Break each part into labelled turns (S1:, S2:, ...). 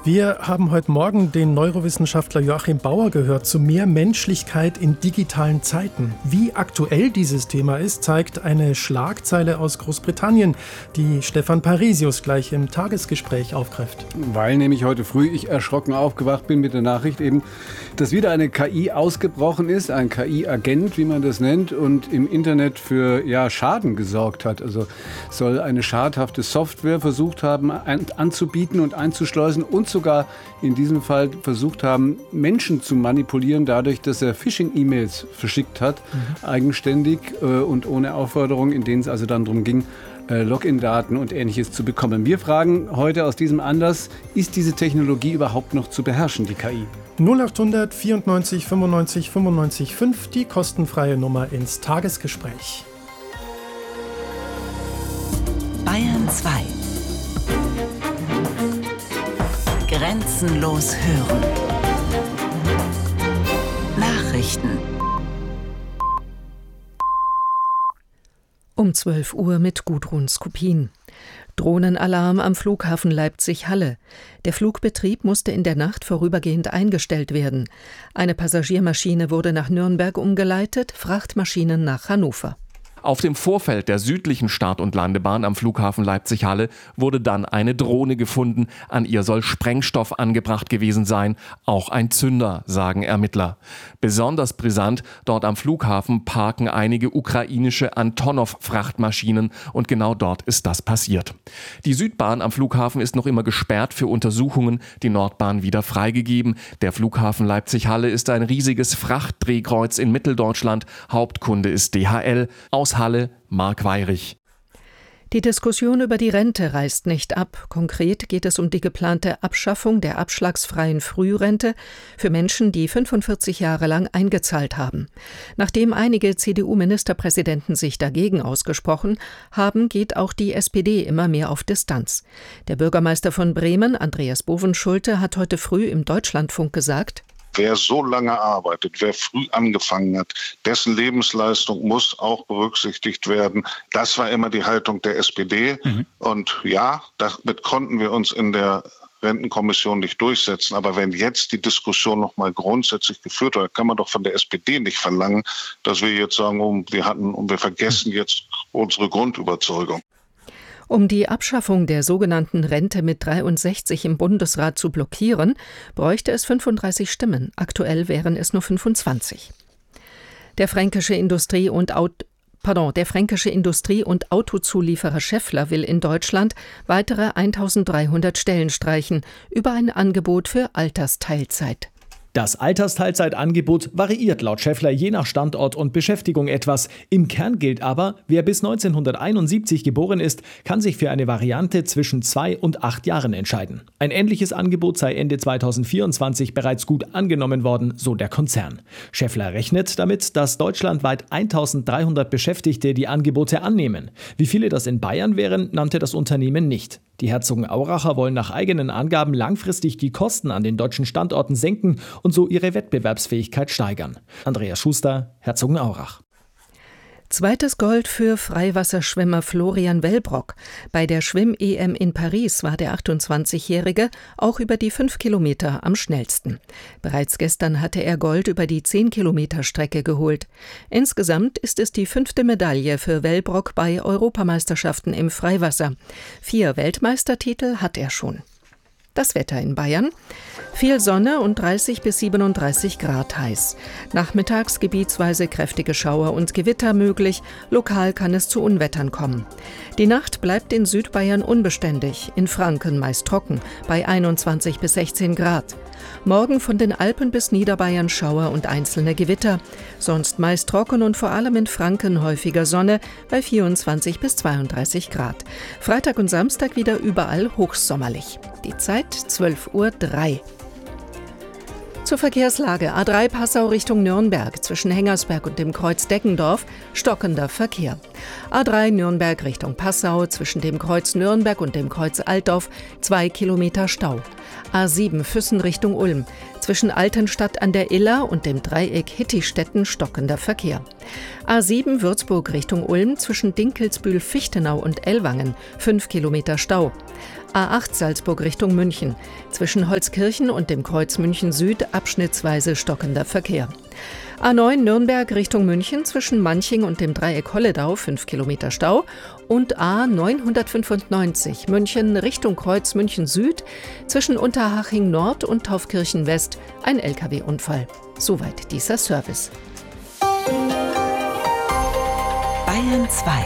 S1: Wir haben heute Morgen den Neurowissenschaftler Joachim Bauer gehört zu mehr Menschlichkeit in digitalen Zeiten. Wie aktuell dieses Thema ist, zeigt eine Schlagzeile aus Großbritannien, die Stefan Parisius gleich im Tagesgespräch aufgreift.
S2: Weil nämlich heute früh ich erschrocken aufgewacht bin mit der Nachricht eben, dass wieder eine KI ausgebrochen ist, ein KI-Agent, wie man das nennt, und im Internet für Schaden gesorgt hat. Also soll eine schadhafte Software versucht haben anzubieten und einzuschleusen und sogar in diesem Fall versucht haben, Menschen zu manipulieren, dadurch, dass er Phishing-E-Mails verschickt hat, eigenständig und ohne Aufforderung, in denen es also dann darum ging, Login-Daten und Ähnliches zu bekommen. Wir fragen heute aus diesem Anlass, ist diese Technologie überhaupt noch zu beherrschen, die KI?
S1: 0800 94 95 95 5, die kostenfreie Nummer ins Tagesgespräch.
S3: Bayern 2. Grenzenlos hören. Nachrichten.
S4: Um 12 Uhr mit Gudrun Skupin. Drohnenalarm am Flughafen Leipzig-Halle. Der Flugbetrieb musste in der Nacht vorübergehend eingestellt werden. Eine Passagiermaschine wurde nach Nürnberg umgeleitet, Frachtmaschinen nach Hannover.
S5: Auf dem Vorfeld der südlichen Start- und Landebahn am Flughafen Leipzig-Halle wurde dann eine Drohne gefunden. An ihr soll Sprengstoff angebracht gewesen sein, auch ein Zünder, sagen Ermittler. Besonders brisant, dort am Flughafen parken einige ukrainische Antonov-Frachtmaschinen und genau dort ist das passiert. Die Südbahn am Flughafen ist noch immer gesperrt für Untersuchungen, die Nordbahn wieder freigegeben. Der Flughafen Leipzig-Halle ist ein riesiges Frachtdrehkreuz in Mitteldeutschland. Hauptkunde ist DHL. Aus Halle, Marc Weyrich.
S4: Die Diskussion über die Rente reißt nicht ab. Konkret geht es um die geplante Abschaffung der abschlagsfreien Frührente für Menschen, die 45 Jahre lang eingezahlt haben. Nachdem einige CDU-Ministerpräsidenten sich dagegen ausgesprochen haben, geht auch die SPD immer mehr auf Distanz. Der Bürgermeister von Bremen, Andreas Bovenschulte, hat heute früh im Deutschlandfunk gesagt:
S6: Wer so lange arbeitet, wer früh angefangen hat, dessen Lebensleistung muss auch berücksichtigt werden. Das war immer die Haltung der SPD. Und ja, damit konnten wir uns in der Rentenkommission nicht durchsetzen. Aber wenn jetzt die Diskussion noch mal grundsätzlich geführt wird, kann man doch von der SPD nicht verlangen, dass wir jetzt sagen, wir vergessen jetzt unsere Grundüberzeugung.
S4: Um die Abschaffung der sogenannten Rente mit 63 im Bundesrat zu blockieren, bräuchte es 35 Stimmen. Aktuell wären es nur 25. Der fränkische Industrie- und Autozulieferer Schaeffler will in Deutschland weitere 1.300 Stellen streichen über ein Angebot für Altersteilzeit.
S7: Das Altersteilzeitangebot variiert laut Schaeffler je nach Standort und Beschäftigung etwas. Im Kern gilt aber, wer bis 1971 geboren ist, kann sich für eine Variante zwischen 2 und 8 Jahren entscheiden. Ein ähnliches Angebot sei Ende 2024 bereits gut angenommen worden, so der Konzern. Schaeffler rechnet damit, dass deutschlandweit 1.300 Beschäftigte die Angebote annehmen. Wie viele das in Bayern wären, nannte das Unternehmen nicht. Die Herzogenauracher wollen nach eigenen Angaben langfristig die Kosten an den deutschen Standorten senken und so ihre Wettbewerbsfähigkeit steigern. Andreas Schuster, Herzogenaurach.
S4: Zweites Gold für Freiwasserschwimmer Florian Wellbrock. Bei der Schwimm-EM in Paris war der 28-Jährige auch über die 5 Kilometer am schnellsten. Bereits gestern hatte er Gold über die 10-Kilometer-Strecke geholt. Insgesamt ist es die 5. Medaille für Wellbrock bei Europameisterschaften im Freiwasser. 4 Weltmeistertitel hat er schon. Das Wetter in Bayern: viel Sonne und 30 bis 37 Grad heiß. Nachmittags gebietsweise kräftige Schauer und Gewitter möglich. Lokal kann es zu Unwettern kommen. Die Nacht bleibt in Südbayern unbeständig, in Franken meist trocken, bei 21 bis 16 Grad. Morgen von den Alpen bis Niederbayern Schauer und einzelne Gewitter. Sonst meist trocken und vor allem in Franken häufiger Sonne bei 24 bis 32 Grad. Freitag und Samstag wieder überall hochsommerlich. Die Zeit 12:03 Uhr. Zur Verkehrslage: A3 Passau Richtung Nürnberg, zwischen Hengersberg und dem Kreuz Deggendorf, stockender Verkehr. A3 Nürnberg Richtung Passau, zwischen dem Kreuz Nürnberg und dem Kreuz Altdorf, 2 Kilometer Stau. A7 Füssen Richtung Ulm. Zwischen Altenstadt an der Iller und dem Dreieck Hittistetten stockender Verkehr. A7 Würzburg Richtung Ulm zwischen Dinkelsbühl-Fichtenau und Ellwangen 5 Kilometer Stau. A8 Salzburg Richtung München. Zwischen Holzkirchen und dem Kreuz München Süd abschnittsweise stockender Verkehr. A9 Nürnberg Richtung München zwischen Manching und dem Dreieck Holledau 5 Kilometer Stau und A995 München Richtung Kreuz München Süd zwischen Unterhaching Nord und Taufkirchen West ein Lkw-Unfall. Soweit dieser Service.
S3: Bayern 2.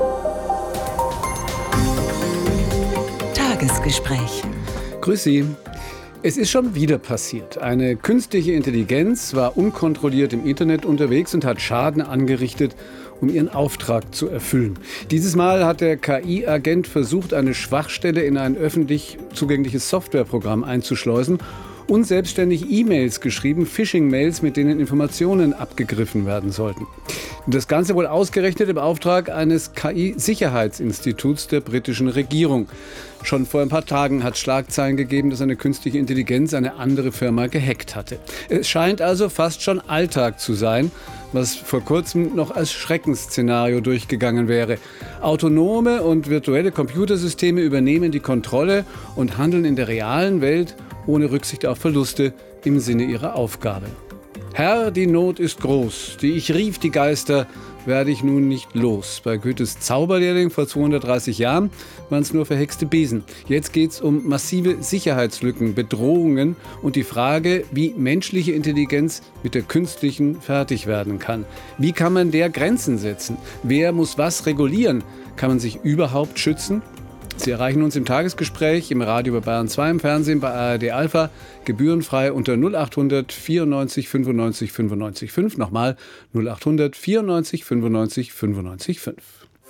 S3: Tagesgespräch.
S2: Grüß Sie. Es ist schon wieder passiert. Eine künstliche Intelligenz war unkontrolliert im Internet unterwegs und hat Schaden angerichtet, um ihren Auftrag zu erfüllen. Dieses Mal hat der KI-Agent versucht, eine Schwachstelle in ein öffentlich zugängliches Softwareprogramm einzuschleusen und selbstständig E-Mails geschrieben, Phishing-Mails, mit denen Informationen abgegriffen werden sollten. Das Ganze wohl ausgerechnet im Auftrag eines KI-Sicherheitsinstituts der britischen Regierung. Schon vor ein paar Tagen hat es Schlagzeilen gegeben, dass eine künstliche Intelligenz eine andere Firma gehackt hatte. Es scheint also fast schon Alltag zu sein, was vor kurzem noch als Schreckensszenario durchgegangen wäre. Autonome und virtuelle Computersysteme übernehmen die Kontrolle und handeln in der realen Welt ohne Rücksicht auf Verluste im Sinne ihrer Aufgabe. Herr, die Not ist groß, die ich rief, die Geister, werde ich nun nicht los. Bei Goethes Zauberlehrling vor 230 Jahren waren es nur verhexte Besen. Jetzt geht es um massive Sicherheitslücken, Bedrohungen und die Frage, wie menschliche Intelligenz mit der künstlichen fertig werden kann. Wie kann man der Grenzen setzen? Wer muss was regulieren? Kann man sich überhaupt schützen? Sie erreichen uns im Tagesgespräch, im Radio bei Bayern 2, im Fernsehen bei ARD Alpha, gebührenfrei unter 0800 94 95 95 5. Nochmal 0800 94 95 95 5.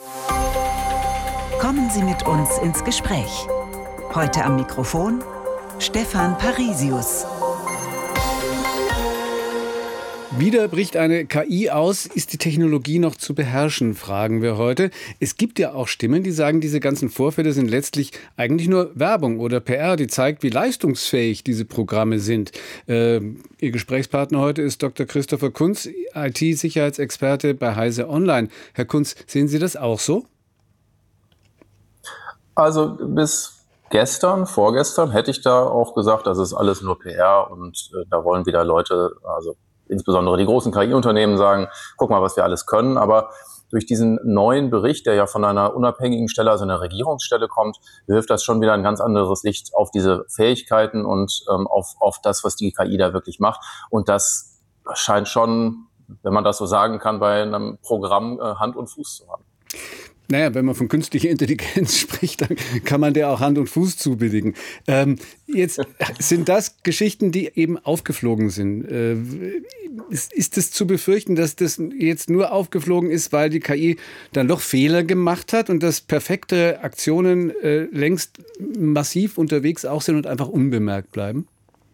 S3: Kommen Sie mit uns ins Gespräch. Heute am Mikrofon Stefan Parisius.
S2: Wieder bricht eine KI aus. Ist die Technologie noch zu beherrschen, fragen wir heute. Es gibt ja auch Stimmen, die sagen, diese ganzen Vorfälle sind letztlich eigentlich nur Werbung oder PR, die zeigt, wie leistungsfähig diese Programme sind. Ihr Gesprächspartner heute ist Dr. Christopher Kunz, IT-Sicherheitsexperte bei Heise Online. Herr Kunz, sehen Sie das auch so?
S8: Also bis vorgestern hätte ich da auch gesagt, das ist alles nur PR und da wollen wieder Leute, also insbesondere die großen KI-Unternehmen sagen, guck mal, was wir alles können. Aber durch diesen neuen Bericht, der ja von einer unabhängigen Stelle, also einer Regierungsstelle kommt, wirft das schon wieder ein ganz anderes Licht auf diese Fähigkeiten und auf das, was die KI da wirklich macht. Und das scheint schon, wenn man das so sagen kann, bei einem Programm Hand und Fuß zu haben.
S2: Naja, wenn man von künstlicher Intelligenz spricht, dann kann man der auch Hand und Fuß zubilligen. Jetzt sind das Geschichten, die eben aufgeflogen sind. Ist es zu befürchten, dass das jetzt nur aufgeflogen ist, weil die KI dann doch Fehler gemacht hat und dass perfekte Aktionen längst massiv unterwegs auch sind und einfach unbemerkt bleiben?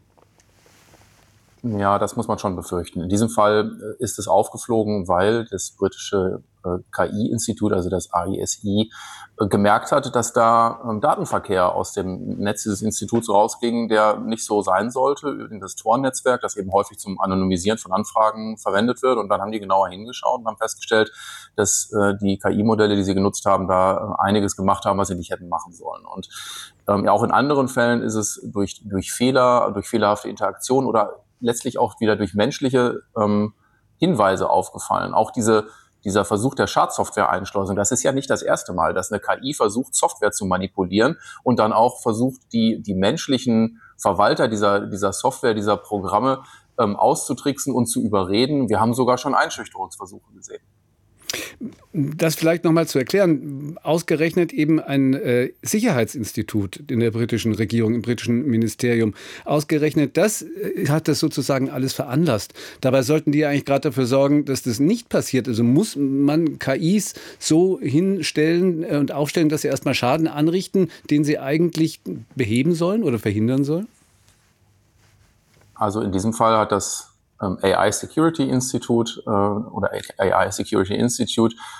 S8: Ja, das muss man schon befürchten. In diesem Fall ist es aufgeflogen, weil das britische KI-Institut, also das RISI, gemerkt hat, dass da Datenverkehr aus dem Netz dieses Instituts rausging, der nicht so sein sollte, über das Tor-Netzwerk, das eben häufig zum Anonymisieren von Anfragen verwendet wird. Und dann haben die genauer hingeschaut und haben festgestellt, dass die KI-Modelle, die sie genutzt haben, da einiges gemacht haben, was sie nicht hätten machen sollen. Und auch in anderen Fällen ist es durch Fehler, durch fehlerhafte Interaktion oder letztlich auch wieder durch menschliche Hinweise aufgefallen. Auch dieser Versuch der Schadsoftware-Einschleusung, das ist ja nicht das erste Mal, dass eine KI versucht, Software zu manipulieren und dann auch versucht, die menschlichen Verwalter dieser Software, dieser Programme auszutricksen und zu überreden. Wir haben sogar schon Einschüchterungsversuche gesehen.
S2: Das vielleicht nochmal zu erklären, ausgerechnet eben ein Sicherheitsinstitut in der britischen Regierung, im britischen Ministerium, ausgerechnet das hat das sozusagen alles veranlasst. Dabei sollten die eigentlich gerade dafür sorgen, dass das nicht passiert. Also muss man KIs so hinstellen und aufstellen, dass sie erstmal Schaden anrichten, den sie eigentlich beheben sollen oder verhindern sollen?
S8: Also in diesem Fall hat das AI Security Institute oder AI Security Institute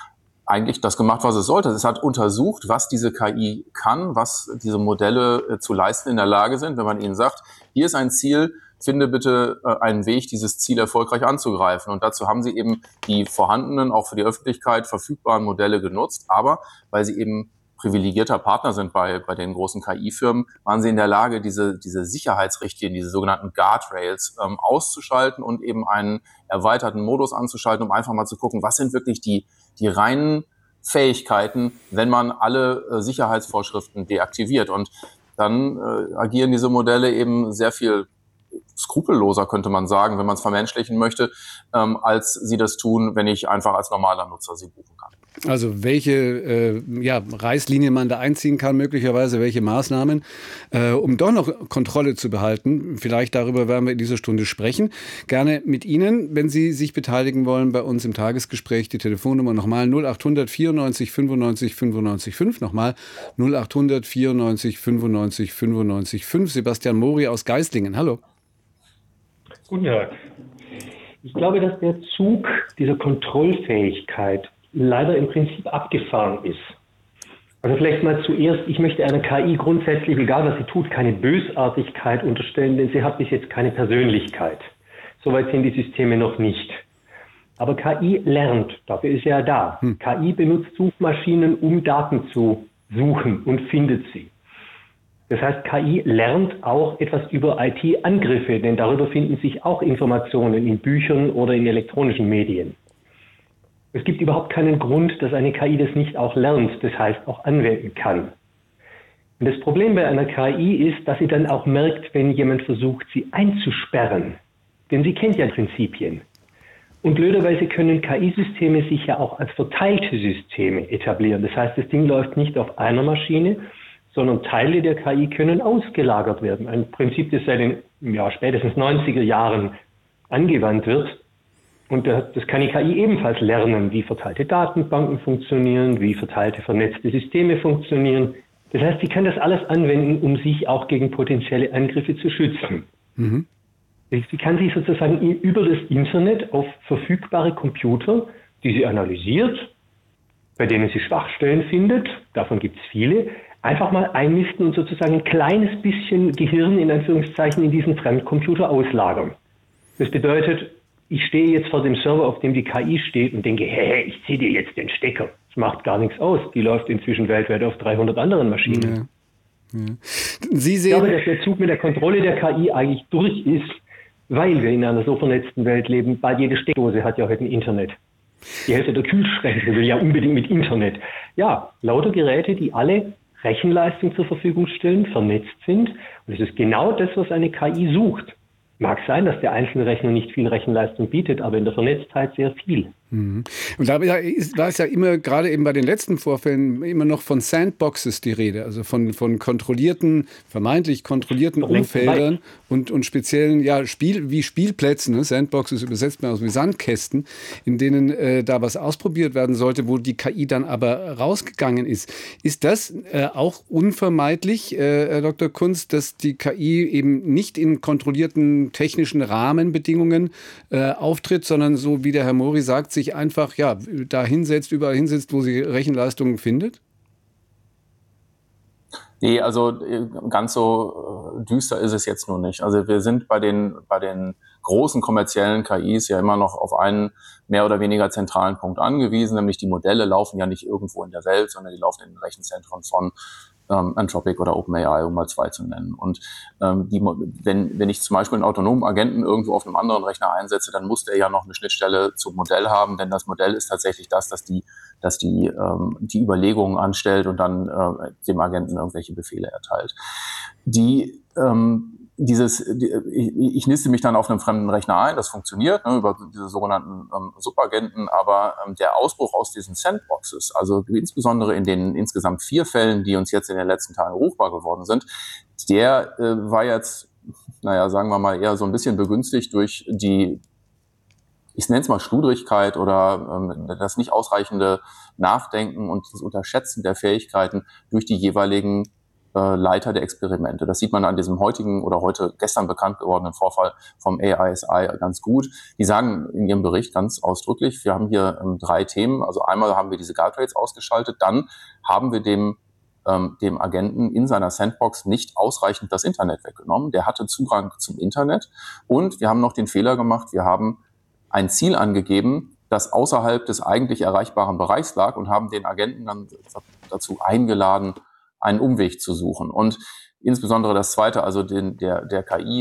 S8: eigentlich das gemacht, was es sollte. Es hat untersucht, was diese KI kann, was diese Modelle zu leisten in der Lage sind. Wenn man ihnen sagt, hier ist ein Ziel, finde bitte einen Weg, dieses Ziel erfolgreich anzugreifen. Und dazu haben sie eben die vorhandenen, auch für die Öffentlichkeit verfügbaren Modelle genutzt. Aber weil sie eben privilegierter Partner sind bei den großen KI-Firmen, waren sie in der Lage, diese Sicherheitsrichtlinien, diese sogenannten Guardrails auszuschalten und eben einen erweiterten Modus anzuschalten, um einfach mal zu gucken, was sind wirklich die reinen Fähigkeiten, wenn man alle Sicherheitsvorschriften deaktiviert. Und dann agieren diese Modelle eben sehr viel skrupelloser, könnte man sagen, wenn man es vermenschlichen möchte, als sie das tun, wenn ich einfach als normaler Nutzer sie buchen kann.
S2: Also welche Reißlinien man da einziehen kann, möglicherweise welche Maßnahmen, um doch noch Kontrolle zu behalten. Vielleicht darüber werden wir in dieser Stunde sprechen. Gerne mit Ihnen, wenn Sie sich beteiligen wollen bei uns im Tagesgespräch. Die Telefonnummer nochmal 0800 94 95 95 5. Nochmal 0800 94 95 95 5. Sebastian Mori aus Geislingen. Hallo.
S9: Guten Tag. Ich glaube, dass der Zug dieser Kontrollfähigkeit leider im Prinzip abgefahren ist. Also vielleicht mal zuerst, ich möchte einer KI grundsätzlich, egal was sie tut, keine Bösartigkeit unterstellen, denn sie hat bis jetzt keine Persönlichkeit. Soweit sind die Systeme noch nicht. Aber KI lernt, dafür ist sie ja da. KI benutzt Suchmaschinen, um Daten zu suchen und findet sie. Das heißt, KI lernt auch etwas über IT-Angriffe, denn darüber finden sich auch Informationen in Büchern oder in elektronischen Medien. Es gibt überhaupt keinen Grund, dass eine KI das nicht auch lernt, das heißt auch anwenden kann. Und das Problem bei einer KI ist, dass sie dann auch merkt, wenn jemand versucht, sie einzusperren. Denn sie kennt ja Prinzipien. Und blöderweise können KI-Systeme sich ja auch als verteilte Systeme etablieren. Das heißt, das Ding läuft nicht auf einer Maschine, sondern Teile der KI können ausgelagert werden. Ein Prinzip, das seit den spätestens 90er Jahren angewandt wird. Und das kann die KI ebenfalls lernen, wie verteilte Datenbanken funktionieren, wie verteilte vernetzte Systeme funktionieren. Das heißt, sie kann das alles anwenden, um sich auch gegen potenzielle Angriffe zu schützen. Mhm. Sie kann sich sozusagen über das Internet auf verfügbare Computer, die sie analysiert, bei denen sie Schwachstellen findet, davon gibt es viele, einfach mal einnisten und sozusagen ein kleines bisschen Gehirn in Anführungszeichen in diesen Fremdcomputer auslagern. Das bedeutet, ich stehe jetzt vor dem Server, auf dem die KI steht und denke, hey, ich ziehe dir jetzt den Stecker. Das macht gar nichts aus. Die läuft inzwischen weltweit auf 300 anderen Maschinen.
S2: Ja. Ja. Sie sehen,
S9: ich glaube, dass der Zug mit der Kontrolle der KI eigentlich durch ist, weil wir in einer so vernetzten Welt leben. Bald jede Steckdose hat ja heute ein Internet. Die Hälfte der Kühlschränke will ja unbedingt mit Internet. Ja, lauter Geräte, die alle Rechenleistung zur Verfügung stellen, vernetzt sind. Und es ist genau das, was eine KI sucht. Mag sein, dass der einzelne Rechner nicht viel Rechenleistung bietet, aber in der Vernetztheit sehr viel.
S2: Mhm. Und da war es ja immer, gerade eben bei den letzten Vorfällen, immer noch von Sandboxes die Rede, also von kontrollierten, vermeintlich kontrollierten Umfeldern und speziellen Spielplätzen, ne? Sandboxes übersetzt man aus wie Sandkästen, in denen da was ausprobiert werden sollte, wo die KI dann aber rausgegangen ist. Ist das auch unvermeidlich, Herr Dr. Kunz, dass die KI eben nicht in kontrollierten technischen Rahmenbedingungen auftritt, sondern so wie der Herr Mori sagt, sich einfach da hinsetzt, überall hinsetzt, wo sie Rechenleistungen findet?
S8: Nee, also ganz so düster ist es jetzt nur nicht. Also wir sind bei den großen kommerziellen KIs ja immer noch auf einen mehr oder weniger zentralen Punkt angewiesen, nämlich die Modelle laufen ja nicht irgendwo in der Welt, sondern die laufen in den Rechenzentren von Anthropic oder OpenAI, um mal zwei zu nennen. Und wenn ich zum Beispiel einen autonomen Agenten irgendwo auf einem anderen Rechner einsetze, dann muss der ja noch eine Schnittstelle zum Modell haben, denn das Modell ist tatsächlich dass die Überlegungen anstellt und dann dem Agenten irgendwelche Befehle erteilt. Ich niste mich dann auf einem fremden Rechner ein, das funktioniert, ne, über diese sogenannten Subagenten, aber der Ausbruch aus diesen Sandboxes, also insbesondere in den insgesamt 4 Fällen, die uns jetzt in den letzten Tagen ruchbar geworden sind, der war jetzt, sagen wir mal, eher so ein bisschen begünstigt durch die, ich nenne es mal Schludrigkeit oder das nicht ausreichende Nachdenken und das Unterschätzen der Fähigkeiten durch die jeweiligen Leiter der Experimente. Das sieht man an diesem gestern bekannt gewordenen Vorfall vom AISI ganz gut. Die sagen in ihrem Bericht ganz ausdrücklich, wir haben hier 3 Themen. Also einmal haben wir diese Guardrails ausgeschaltet, dann haben wir dem Agenten in seiner Sandbox nicht ausreichend das Internet weggenommen. Der hatte Zugang zum Internet und wir haben noch den Fehler gemacht, wir haben ein Ziel angegeben, das außerhalb des eigentlich erreichbaren Bereichs lag und haben den Agenten dann dazu eingeladen, einen Umweg zu suchen. Und insbesondere das Zweite, also der KI